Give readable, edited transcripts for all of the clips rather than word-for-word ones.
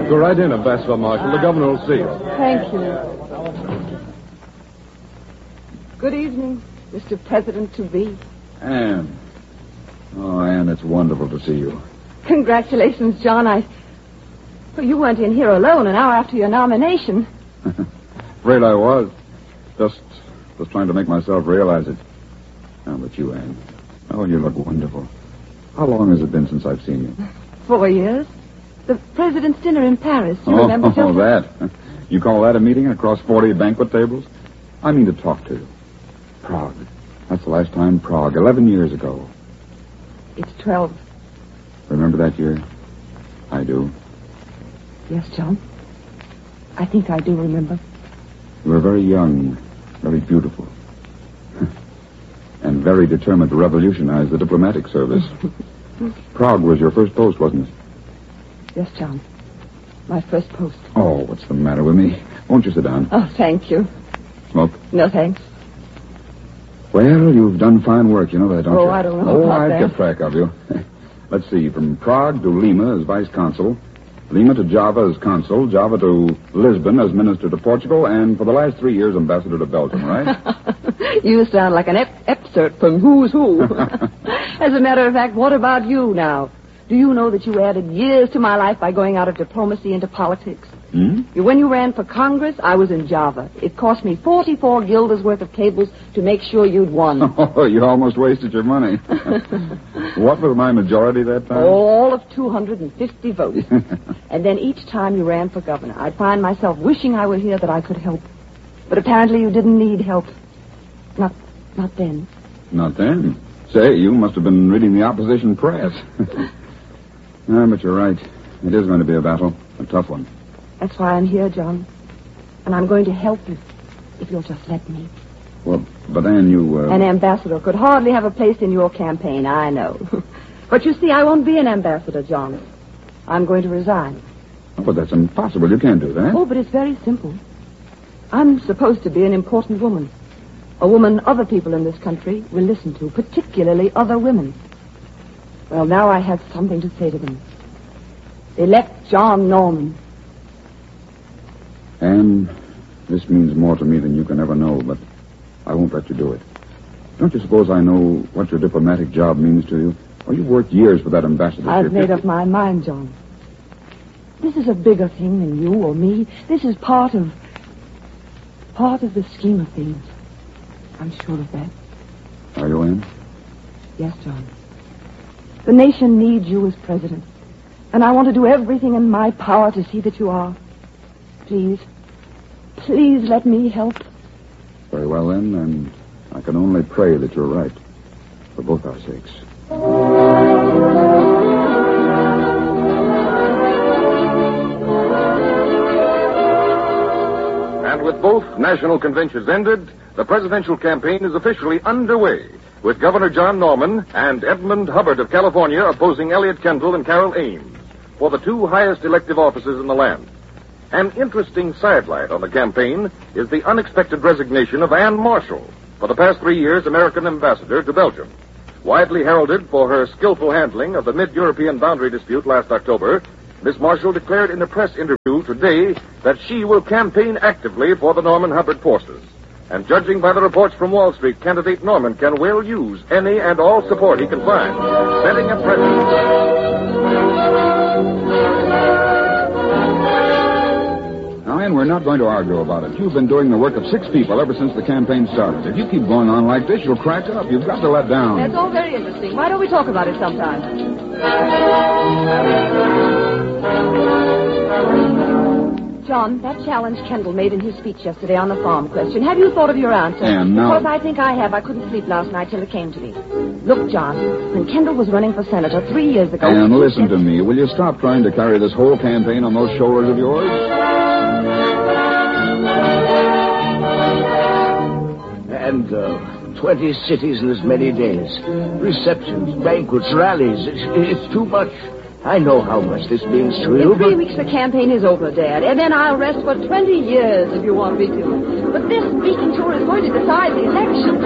Go right in, Ambassador Marshall. The governor will see you. Thank you. Good evening, Mr. President-to-be. Anne. Oh, Anne, it's wonderful to see you. Congratulations, John. Well, you weren't in here alone an hour after your nomination. Afraid I was. Just trying to make myself realize it. How about you, Anne? Oh, you look wonderful. How long has it been since I've seen you? 4 years. The President's dinner in Paris. You remember, John? Oh, that. You call that a meeting across 40 banquet tables? I mean to talk to you. Prague. That's the last time Prague, 11 years ago. It's 12. Remember that year? I do. Yes, John. I think I do remember. You were very young, very beautiful, and very determined to revolutionize the diplomatic service. Prague was your first post, wasn't it? Yes, John. My first post. Oh, what's the matter with me? Won't you sit down? Oh, thank you. Smoke? No, thanks. Well, you've done fine work, you know that, don't you? Oh, I don't know about I've that. kept track of you. Let's see, from Prague to Lima as vice consul, Lima to Java as consul, Java to Lisbon as minister to Portugal, and for the last 3 years, ambassador to Belgium, right? You sound like an excerpt from Who's Who. As a matter of fact, what about you now? Do you know that you added years to my life by going out of diplomacy into politics? Hmm? When you ran for Congress, I was in Java. It cost me 44 guilders worth of cables to make sure you'd won. Oh, you almost wasted your money. What was my majority that time? All of 250 votes. And then each time you ran for governor, I'd find myself wishing I were here that I could help. But apparently you didn't need help. Not then. Not then. Say, you must have been reading the opposition press. But you're right. It is going to be a battle. A tough one. That's why I'm here, John. And I'm going to help you, if you'll just let me. Well, but Anne, you... An ambassador could hardly have a place in your campaign, I know. But you see, I won't be an ambassador, John. I'm going to resign. Oh, but that's impossible. You can't do that. Oh, but it's very simple. I'm supposed to be an important woman. A woman other people in this country will listen to, particularly other women. Well, now I have something to say to them. Elect John Norman. Anne, this means more to me than you can ever know, but I won't let you do it. Don't you suppose I know what your diplomatic job means to you? Oh, you've worked years for that ambassadorship. I've made up my mind, John. This is a bigger thing than you or me. This is part of the scheme of things. I'm sure of that. Are you, Anne? Yes, John. The nation needs you as president. And I want to do everything in my power to see that you are. Please let me help. Very well, then, and I can only pray that you're right. For both our sakes. And with both national conventions ended, the presidential campaign is officially underway, with Governor John Norman and Edmund Hubbard of California opposing Elliott Kendall and Carol Ames for the two highest elective offices in the land. An interesting sidelight on the campaign is the unexpected resignation of Anne Marshall, for the past 3 years American ambassador to Belgium. Widely heralded for her skillful handling of the mid-European boundary dispute last October, Miss Marshall declared in a press interview today that she will campaign actively for the Norman Hubbard forces. And judging by the reports from Wall Street, candidate Norman can well use any and all support he can find, setting a precedent. Now, Anne, we're not going to argue about it. You've been doing the work of 6 people ever since the campaign started. If you keep going on like this, you'll crack up. You've got to let down. That's all very interesting. Why don't we talk about it sometime? John, that challenge Kendall made in his speech yesterday on the farm question, have you thought of your answer? Anne, no. Because I think I have. I couldn't sleep last night till it came to me. Look, John, when Kendall was running for senator 3 years ago... Anne, listen to me. Will you stop trying to carry this whole campaign on those shoulders of yours? And 20 cities in as many days. Receptions, banquets, rallies. It's too much. I know how much this means to you. In 3 weeks, the campaign is over, Dad. And then I'll rest for 20 years if you want me to. But this speaking tour is going to decide the election.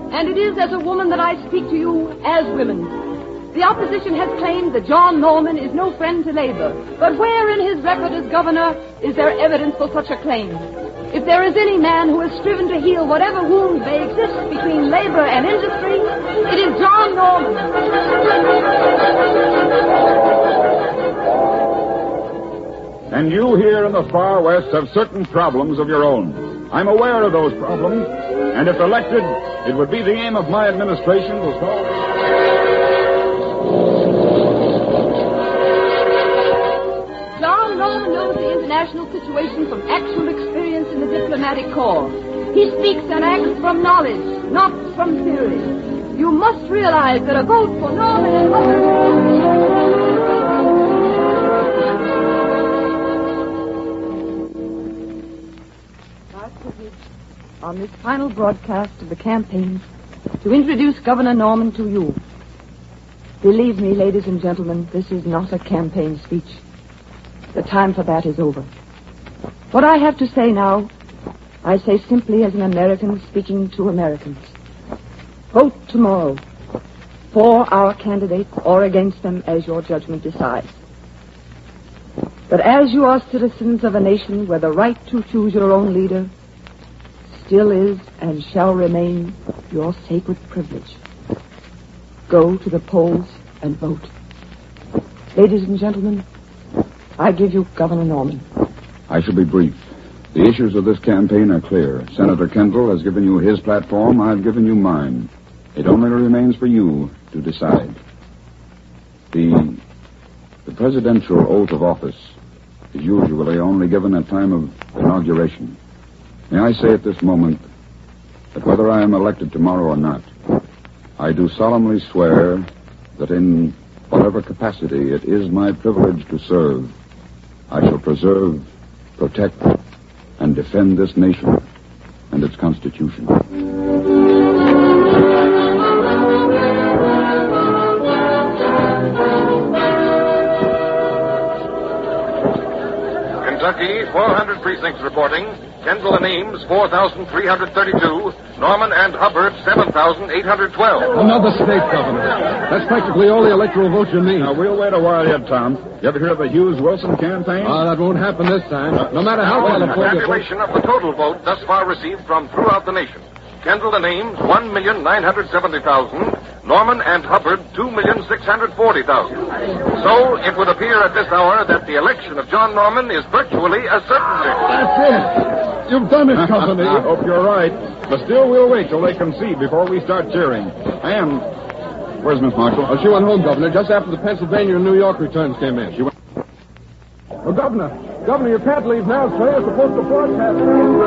And it is as a woman that I speak to you as women. The opposition has claimed that John Norman is no friend to Labor. But where in his record as governor is there evidence for such a claim? If there is any man who has striven to heal whatever wounds may exist between labor and industry, it is John Norman. And you here in the far west have certain problems of your own. I'm aware of those problems, and if elected, it would be the aim of my administration to solve. John Norman knows the international situation from actual experience in the diplomatic corps. He speaks and acts from knowledge, not from theory. You must realize that a vote for Norman and on this final broadcast of the campaign to introduce Governor Norman to you. Believe me, ladies and gentlemen, this is not a campaign speech. The time for that is over. What I have to say now, I say simply as an American speaking to Americans. Vote tomorrow for our candidates or against them as your judgment decides. But as you are citizens of a nation where the right to choose your own leader still is and shall remain your sacred privilege, go to the polls and vote. Ladies and gentlemen, I give you Governor Norman. I shall be brief. The issues of this campaign are clear. Senator Kendall has given you his platform. I've given you mine. It only remains for you to decide. The presidential oath of office is usually only given at time of inauguration. May I say at this moment that whether I am elected tomorrow or not, I do solemnly swear that in whatever capacity it is my privilege to serve, I shall preserve, protect, and defend this nation and its Constitution. Kentucky, 400 precincts reporting. Kendall and Ames, 4,332. Norman and Hubbard, 7,812. Another state governor. That's practically all the electoral votes you need. Now, we'll wait a while yet, Tom. You ever hear of the Hughes-Wilson campaign? That won't happen this time. No matter how California... Tabulation of the total vote thus far received from throughout the nation. Kendall and Ames, 1,970,000. Norman and Hubbard, 2,640,000. So it would appear at this hour that the election of John Norman is virtually a certainty. That's it. You've done it, Company. I hope you're right. But still, we'll wait till they concede before we start cheering. And where's Miss Marshall? She went home, Governor, just after the Pennsylvania and New York returns came in. She went... Oh, Governor, you can't leave now, sir. You're supposed to broadcast.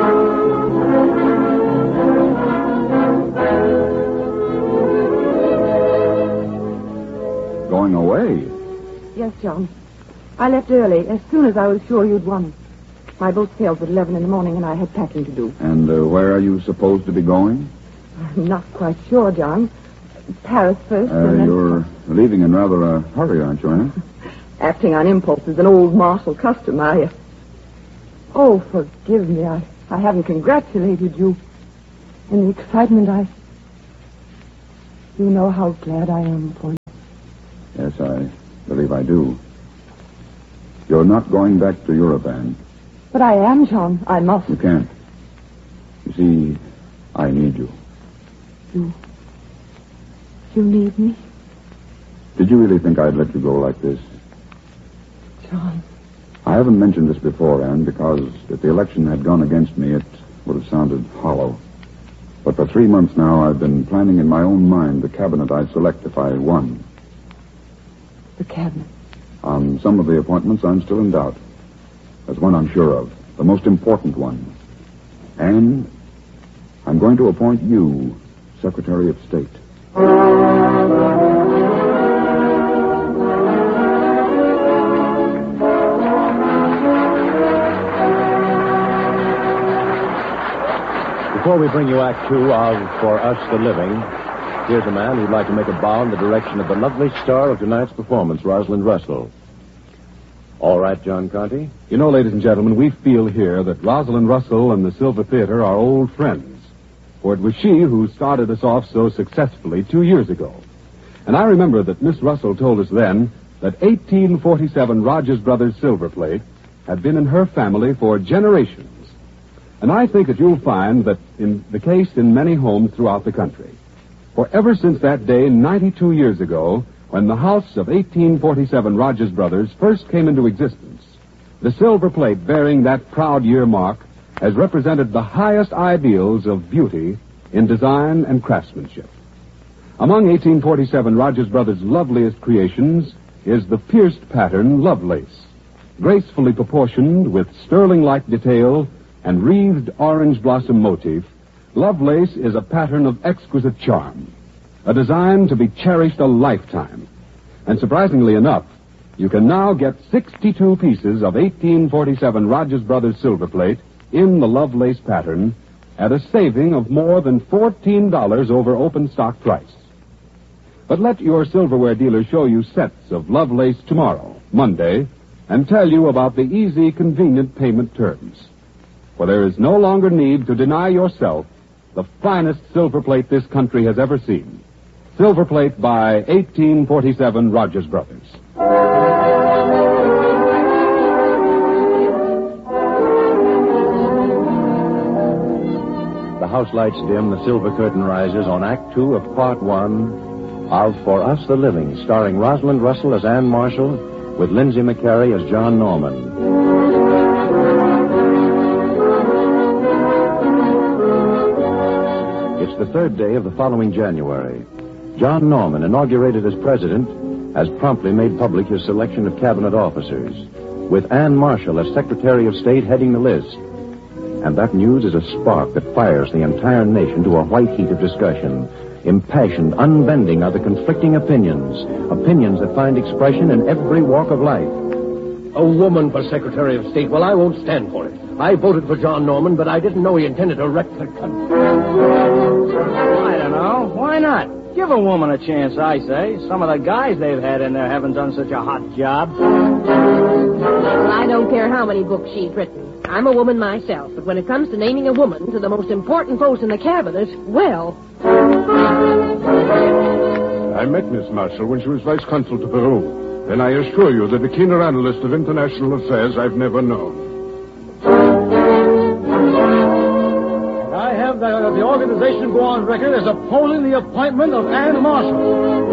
Going away? Yes, John. I left early, as soon as I was sure you'd won. My boat sailed at 11 in the morning, and I had packing to do. And where are you supposed to be going? I'm not quite sure, John. Paris first, and then... You're leaving in rather a hurry, aren't you, Anna? Acting on impulse is an old martial custom. Oh, forgive me. I haven't congratulated you. In the excitement, You know how glad I am for you. Yes, I believe I do. You're not going back to Europe, Anne. But I am, John. I must. You can't. You see, I need you. You need me? Did you really think I'd let you go like this? John. I haven't mentioned this before, Anne, because if the election had gone against me, it would have sounded hollow. But for 3 months now, I've been planning in my own mind the cabinet I'd select if I won. The cabinet? On some of the appointments, I'm still in doubt. There's one I'm sure of, the most important one. And I'm going to appoint you Secretary of State. Before we bring you Act Two of For Us the Living, here's a man who'd like to make a bow in the direction of the lovely star of tonight's performance, Rosalind Russell. All right, John Conte? You know, ladies and gentlemen, we feel here that Rosalind Russell and the Silver Theater are old friends. for it was she who started us off so successfully 2 years ago. And I remember that Miss Russell told us then that 1847 Rogers Brothers silver plate had been in her family for generations. And I think that you'll find that in the case in many homes throughout the country. For ever since that day 92 years ago, when the house of 1847 Rogers Brothers first came into existence, the silver plate bearing that proud year mark has represented the highest ideals of beauty in design and craftsmanship. Among 1847 Rogers Brothers' loveliest creations is the pierced pattern Lovelace, gracefully proportioned with sterling-like detail and wreathed orange blossom motif. Lovelace is a pattern of exquisite charm, a design to be cherished a lifetime. And surprisingly enough, you can now get 62 pieces of 1847 Rogers Brothers silver plate in the Lovelace pattern at a saving of more than $14 over open stock price. But let your silverware dealer show you sets of Lovelace tomorrow, Monday, and tell you about the easy, convenient payment terms. For there is no longer need to deny yourself the finest silver plate this country has ever seen. Silver plate by 1847 Rogers Brothers. The house lights dim, the silver curtain rises on Act 2 of Part 1 of For Us the Living, starring Rosalind Russell as Anne Marshall, with Lindsay McCary as John Norman. It's the third day of the following January. John Norman, inaugurated as president, has promptly made public his selection of cabinet officers, with Anne Marshall as Secretary of State heading the list. And that news is a spark that fires the entire nation to a white heat of discussion. Impassioned, unbending are the conflicting opinions that find expression in every walk of life. A woman for Secretary of State? Well, I won't stand for it. I voted for John Norman, but I didn't know he intended to wreck the country. I don't know. Why not? Give a woman a chance, I say. Some of the guys they've had in there haven't done such a hot job. Well, I don't care how many books she's written. I'm a woman myself, but when it comes to naming a woman to the most important post in the cabinet, well... I met Miss Marshall when she was vice consul to Peru. And I assure you that a keener analyst of international affairs I've never known. I have the organization go on record as opposing the appointment of Anne Marshall.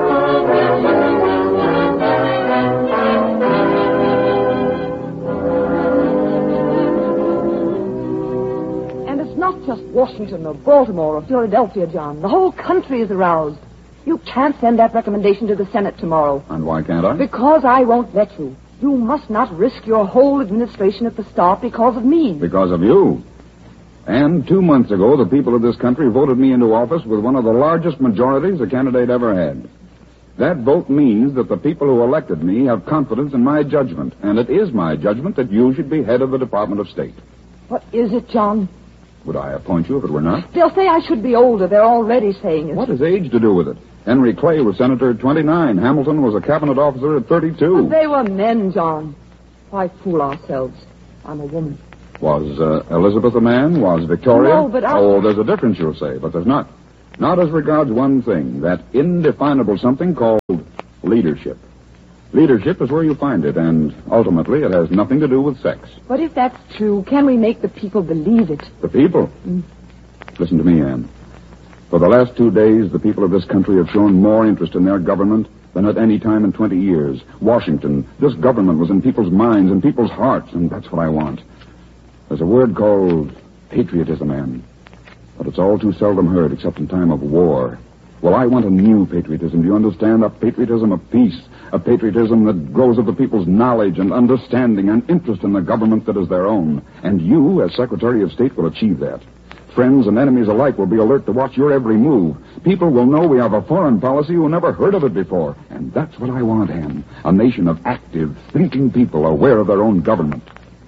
Not just Washington or Baltimore or Philadelphia, John. The whole country is aroused. You can't send that recommendation to the Senate tomorrow. And why can't I? Because I won't let you. You must not risk your whole administration at the start because of me. Because of you. And 2 months ago, the people of this country voted me into office with one of the largest majorities a candidate ever had. That vote means that the people who elected me have confidence in my judgment, and it is my judgment that you should be head of the Department of State. What is it, John? Would I appoint you if it were not? They'll say I should be older. They're already saying it. What has age to do with it? Henry Clay was senator at 29. Hamilton was a cabinet officer at 32. But they were men, John. Why fool ourselves? I'm a woman. Was Elizabeth a man? Was Victoria? No, but Oh, there's a difference, you'll say, but there's not. Not as regards one thing, that indefinable something called leadership. Leadership is where you find it, and ultimately it has nothing to do with sex. But if that's true, can we make the people believe it? The people? Listen to me, Anne. For the last 2 days, the people of this country have shown more interest in their government than at any time in 20 years. Washington, this government was in people's minds and people's hearts, and that's what I want. There's a word called patriotism, Anne. But it's all too seldom heard except in time of war. Well, I want a new patriotism. Do you understand? A patriotism of peace. A patriotism that grows of the people's knowledge and understanding and interest in the government that is their own. And you, as Secretary of State, will achieve that. Friends and enemies alike will be alert to watch your every move. People will know we have a foreign policy who never heard of it before. And that's what I want, Anne. A nation of active, thinking people aware of their own government.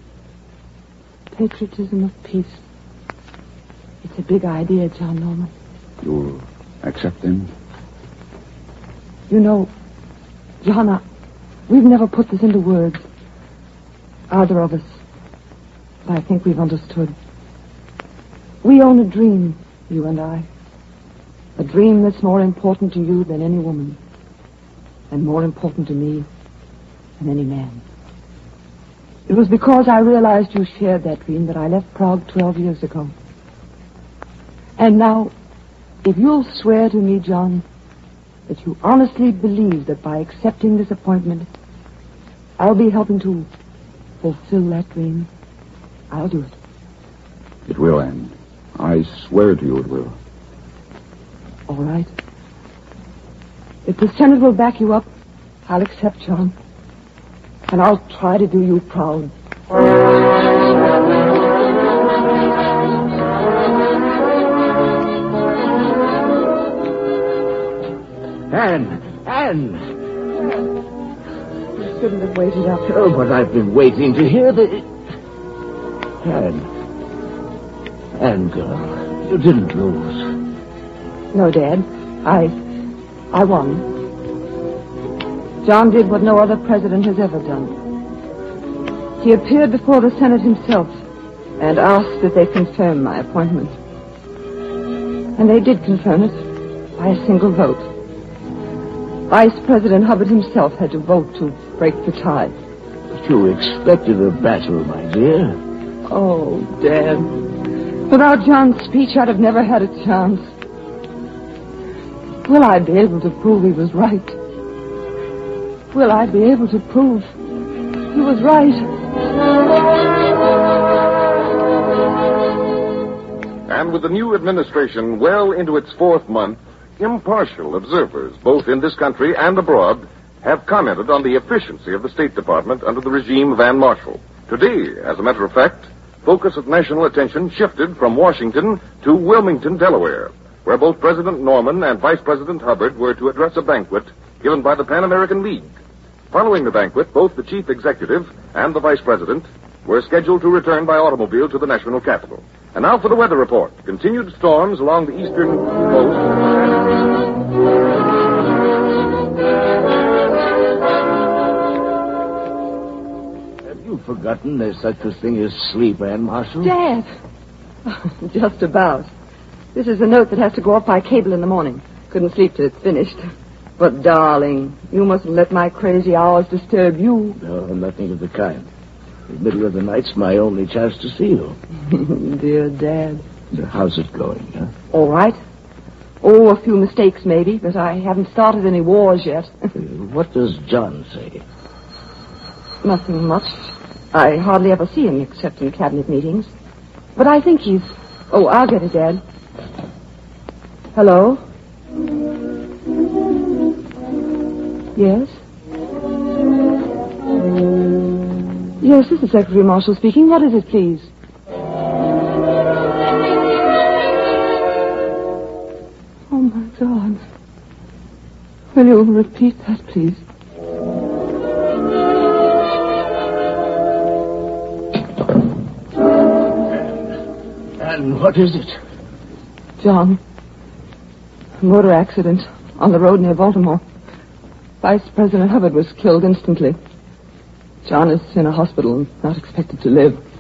Patriotism of peace. It's a big idea, John Norman. You'll accept them? You know, John, we've never put this into words. Either of us. But I think we've understood. We own a dream, You and I. A dream that's more important to you than any woman. And more important to me than any man. It was because I realized you shared that dream that I left Prague 12 years ago. And now, if you'll swear to me, John, that you honestly believe that by accepting this appointment, I'll be helping to fulfill that dream, I'll do it. It will, Anne. I swear to you it will. All right. If the Senate will back you up, I'll accept, John. And I'll try to do you proud. Anne! You shouldn't have waited up. Oh, but I've been waiting to hear the... Anne, girl, you didn't lose. No, Dad. I won. John did what no other president has ever done. He appeared before the Senate himself and asked that they confirm my appointment. And they did confirm it by a single vote. Vice President Hubbard himself had to vote to break the tie. But you expected a battle, my dear. Oh, Dad. Without John's speech, I'd have never had a chance. Will I be able to prove he was right? Will I be able to prove he was right? And with the new administration well into its 4th month, impartial observers, both in this country and abroad, have commented on the efficiency of the State Department under the regime of Anne Marshall. Today, as a matter of fact, focus of national attention shifted from Washington to Wilmington, Delaware, where both President Norman and Vice President Hubbard were to address a banquet given by the Pan American League. Following the banquet, both the chief executive and the vice president were scheduled to return by automobile to the national capital. And now for the weather report. Continued storms along the eastern coast. Have you forgotten there's such a thing as sleep, Anne Marshall? Dad! Just about. This is a note that has to go up by cable in the morning. Couldn't sleep till it's finished. But, darling, you mustn't let my crazy hours disturb you. No, nothing of the kind. The middle of the night's my only chance to see you. Dear Dad. How's it going, huh? All right. Oh, a few mistakes, maybe, but I haven't started any wars yet. What does John say? Nothing much. I hardly ever see him except in cabinet meetings. But I think he's... Oh, I'll get it, Dad. Hello? Yes? Yes, this is Secretary Marshall speaking. What is it, please? Oh, my God. Will you repeat that, please? And what is it? John. A motor accident on the road near Baltimore. Vice President Hubbard was killed instantly. John is in a hospital and not expected to live.